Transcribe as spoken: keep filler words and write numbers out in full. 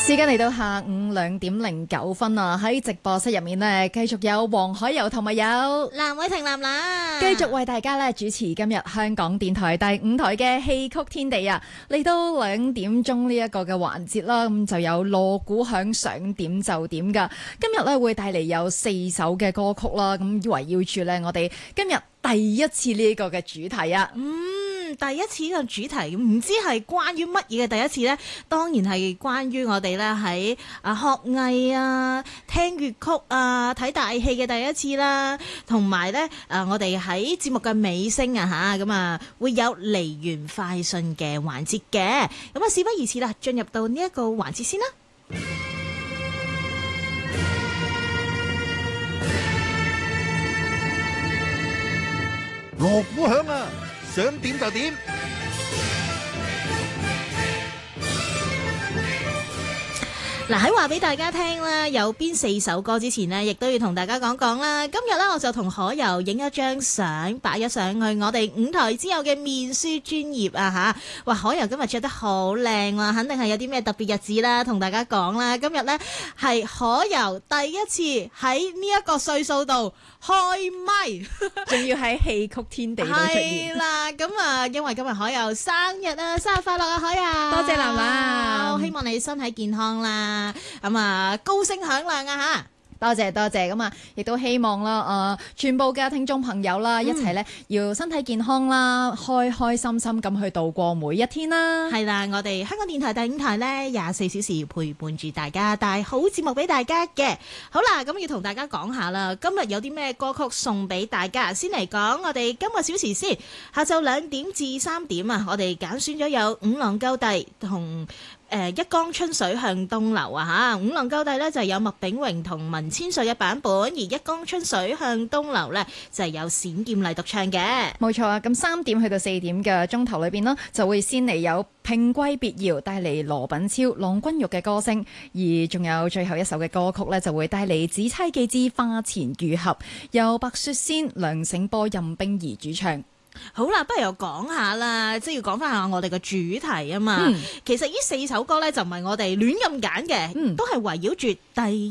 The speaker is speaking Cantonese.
時間嚟到下午兩點零九分啊！喺直播室入面呢，繼續有黃海柔同埋有藍偉婷藍藍， 繼續為大家咧主持今日香港電台第五台嘅戲曲天地啊！嚟到兩點鐘呢一個嘅環節啦，咁就有鑼鼓響，想點就點噶。今日咧會帶嚟有四首嘅歌曲啦，咁圍繞住咧我哋今日第一次呢一個嘅主題啊。 嗯，第一次呢個主題唔知係關於乜嘢嘅第一次呢？當然係關於我哋咧喺啊學藝啊、聽粵曲啊、睇大戲嘅第一次啦，同埋咧啊我哋喺節目嘅尾聲啊吓，咁啊會有梨園快訊嘅環節嘅，咁啊事不宜遲啦，進入到呢一個環節先啦。 鑼鼓響啊，想點就點。 嗱，喺話俾大家聽啦，有邊四首歌之前呢，亦都要同大家講講啦。今日呢，我就同海柔影一張相，擺咗上去我哋五台之友嘅面書專頁啊吓。哇，海柔今日着得好靚啦，肯定係有啲咩特別日子啦，同大家講啦。今日呢，係海柔第一次喺呢一個歲數度開咪， 仲要喺戲曲天地度出現。 係啦，咁啊，因為今日海柔生日啊，生日快樂啊，海柔！ 多謝藍藍， 希望你身體健康啦。咁啊，高聲響亮啊吓！ 多謝多謝，咁啊，亦都希望啦，誒、呃，全部嘅聽眾朋友啦，嗯、一齊咧要身體健康啦，開開心心咁去度過每一天啦。 係啦，我哋香港電台第五台咧，廿四小時陪伴住大家，帶好節目俾大家嘅。好啦，咁要同大家講下啦，今日有啲咩歌曲送俾大家？先嚟講，我哋今個小時先，下晝兩點至三點啊，我哋揀選咗有五郎救帝同。誒、呃、一江春水向東流啊嚇，五郎救帝呢就係有麥炳榮同文千歲嘅版本，而一江春水向東流呢就係有冼劍麗獨唱嘅。 冇錯啊，咁三點去到四點嘅鐘頭裏邊呢，就會先嚟有平貴別窯帶嚟羅品超、郎君玉嘅歌聲，而仲有最後一首嘅歌曲呢，就會帶嚟紫釵記之花前月合，由白雪仙、梁醒波、任冰兒主唱。 好啦，不如又講下啦，即係要講翻下我哋嘅主題啊嘛。嗯、其實呢四首歌呢，就唔係我哋亂咁揀嘅，嗯、都係圍繞住第